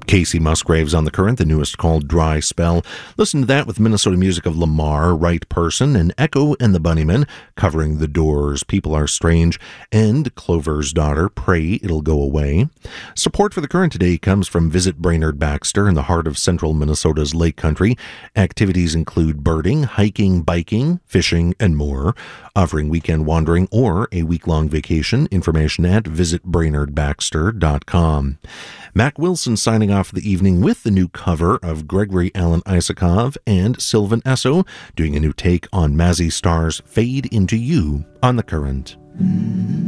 Casey Musgraves on The Current, the newest called Dry Spell. Listen to that with Minnesota music of Lamar, Right Person, and Echo and the Bunnymen, covering The Doors, People Are Strange, and Clover's Daughter, Pray It'll Go Away. Support for The Current today comes from Visit Brainerd Baxter in the heart of central Minnesota's Lake Country. Activities include birding, hiking, biking, fishing, and more. Offering weekend wandering or a week-long vacation. Information at visitbrainerdbaxter.com. Mac Wilson signing off the evening with the new cover of Gregory Alan Isakov and Sylvan Esso doing a new take on Mazzy Star's Fade Into You on The Current.